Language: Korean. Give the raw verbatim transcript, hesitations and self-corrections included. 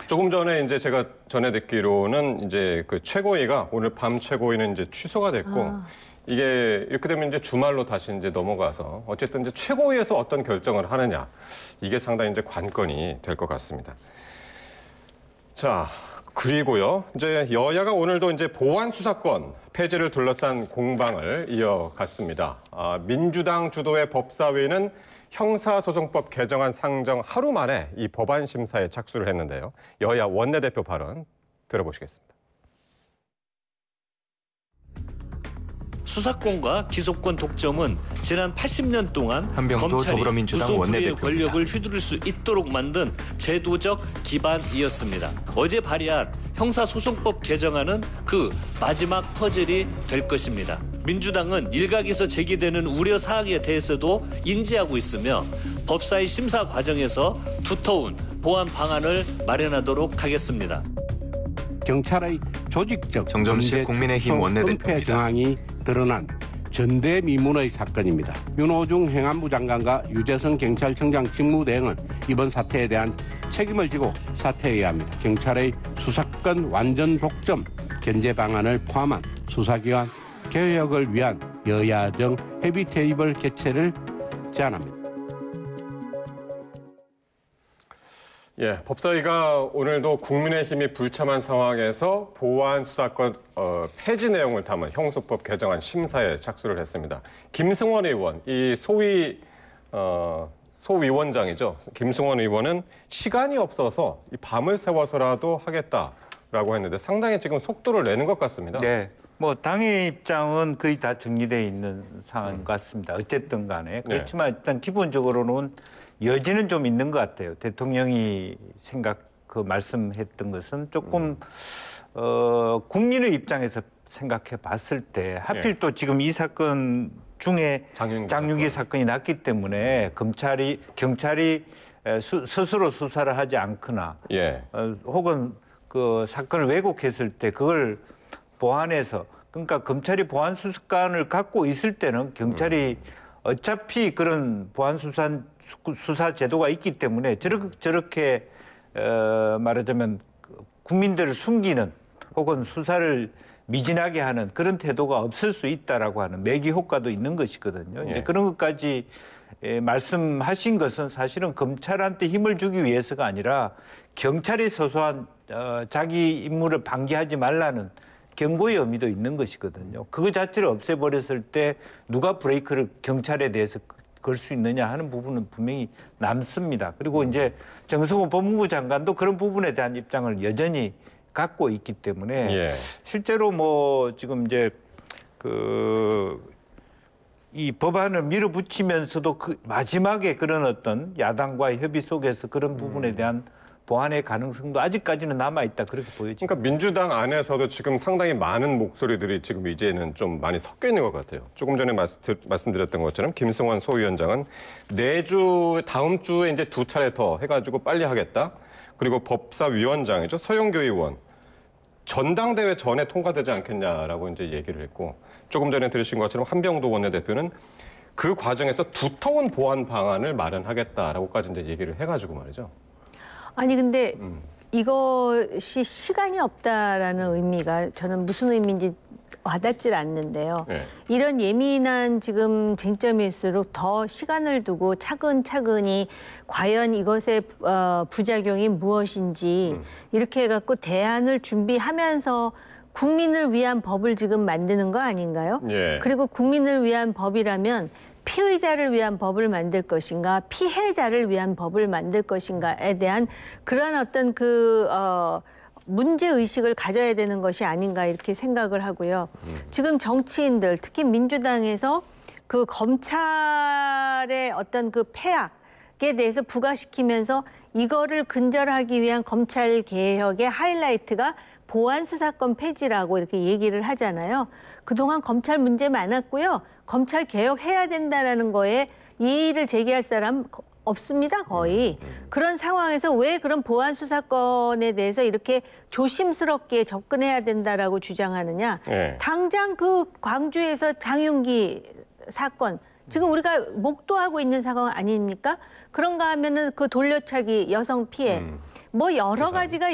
조금 전에 이제 제가 전해 듣기로는 이제 그 최고위가 오늘 밤 최고위는 이제 취소가 됐고 아. 이게 이렇게 되면 이제 주말로 다시 이제 넘어가서 어쨌든 이제 최고위에서 어떤 결정을 하느냐 이게 상당히 이제 관건이 될 것 같습니다. 자, 그리고요. 이제 여야가 오늘도 이제 보안 수사권 폐지를 둘러싼 공방을 이어갔습니다. 아, 민주당 주도의 법사위는 형사소송법 개정안 상정 하루 만에 이 법안 심사에 착수를 했는데요. 여야 원내대표 발언 들어보시겠습니다. 수사권과 기소권 독점은 지난 팔십 년 동안 한병도 검찰이 더불어민주당 구속부리의 원내대표입니다. 권력을 휘두를 수 있도록 만든 제도적 기반이었습니다. 어제 발의한 형사소송법 개정안은 그 마지막 퍼즐이 될 것입니다. 민주당은 일각에서 제기되는 우려 사항에 대해서도 인지하고 있으며 법사위 심사 과정에서 두터운 보완 방안을 마련하도록 하겠습니다. 경찰의 조직적 정점식 국민의힘 원내대표입니다. 은폐 정황이 드러난 전대미문의 사건입니다. 윤호중 행안부 장관과 유재성 경찰청장 직무대행은 이번 사태에 대한 책임을 지고 사퇴해야 합니다. 경찰의 수사권 완전 독점 견제 방안을 포함한 수사기관 개혁을 위한 여야정 협의 테이블 개최를 제안합니다. 예, 법사위가 오늘도 국민의힘이 불참한 상황에서 보안 수사권 어, 폐지 내용을 담은 형소법 개정안 심사에 착수를 했습니다. 김승원 의원, 이 소위 어, 소위원장이죠. 김승원 의원은 시간이 없어서 이 밤을 새워서라도 하겠다라고 했는데 상당히 지금 속도를 내는 것 같습니다. 네, 뭐 당의 입장은 거의 다 정리되어 있는 상황 같습니다. 어쨌든 간에 그렇지만 네. 일단 기본적으로는 여지는 좀 있는 것 같아요. 대통령이 생각 그 말씀했던 것은 조금 음. 어, 국민의 입장에서 생각해 봤을 때 하필 예. 또 지금 이 사건 중에 장윤기, 장윤기 사건이 났기 때문에 검찰이 경찰이 수, 스스로 수사를 하지 않거나 예. 어, 혹은 그 사건을 왜곡했을 때 그걸 보완해서 그러니까 검찰이 보완 수사권을 갖고 있을 때는 경찰이 음. 어차피 그런 보안 수사, 수사 제도가 있기 때문에 저렇게, 저렇게 어, 말하자면 국민들을 숨기는 혹은 수사를 미진하게 하는 그런 태도가 없을 수 있다라고 하는 매기 효과도 있는 것이거든요. 예. 이제 그런 것까지 예, 말씀하신 것은 사실은 검찰한테 힘을 주기 위해서가 아니라 경찰이 소소한 어, 자기 임무를 방기하지 말라는 경고의 의미도 있는 것이거든요. 그거 자체를 없애버렸을 때 누가 브레이크를 경찰에 대해서 걸 수 있느냐 하는 부분은 분명히 남습니다. 그리고 이제 정성호 법무부 장관도 그런 부분에 대한 입장을 여전히 갖고 있기 때문에 예. 실제로 뭐 지금 이제 그 이 법안을 밀어붙이면서도 그 마지막에 그런 어떤 야당과의 협의 속에서 그런 부분에 대한 보완의 가능성도 아직까지는 남아있다 그렇게 보여집니다. 그러니까 민주당 안에서도 지금 상당히 많은 목소리들이 지금 이제는 좀 많이 섞여 있는 것 같아요. 조금 전에 말씀드렸던 것처럼 김승원 소위원장은 내주 다음 주에 이제 두 차례 더 해가지고 빨리 하겠다. 그리고 법사위원장이죠. 서영교 의원 전당대회 전에 통과되지 않겠냐라고 이제 얘기를 했고 조금 전에 들으신 것처럼 한병도 원내대표는 그 과정에서 두터운 보완 방안을 마련하겠다라고까지 이제 얘기를 해가지고 말이죠. 아니 근데 음. 이것이 시간이 없다라는 의미가 저는 무슨 의미인지 와닿질 않는데요. 네. 이런 예민한 지금 쟁점일수록 더 시간을 두고 차근차근히 과연 이것의 어, 부작용이 무엇인지 음. 이렇게 해갖고 대안을 준비하면서 국민을 위한 법을 지금 만드는 거 아닌가요? 예. 그리고 국민을 위한 법이라면 피의자를 위한 법을 만들 것인가, 피해자를 위한 법을 만들 것인가에 대한 그런 어떤 그 어, 문제 의식을 가져야 되는 것이 아닌가 이렇게 생각을 하고요. 음. 지금 정치인들, 특히 민주당에서 그 검찰의 어떤 그 폐악에 대해서 부각시키면서 이거를 근절하기 위한 검찰 개혁의 하이라이트가 보안 수사권 폐지라고 이렇게 얘기를 하잖아요. 그동안 검찰 문제 많았고요. 검찰 개혁해야 된다는 거에 이의를 제기할 사람 없습니다, 거의. 그런 상황에서 왜 그런 보안 수사권에 대해서 이렇게 조심스럽게 접근해야 된다라고 주장하느냐. 네. 당장 그 광주에서 장윤기 사건, 지금 우리가 목도하고 있는 상황 아닙니까? 그런가 하면은 그 돌려차기 여성 피해, 음. 뭐 여러 가지가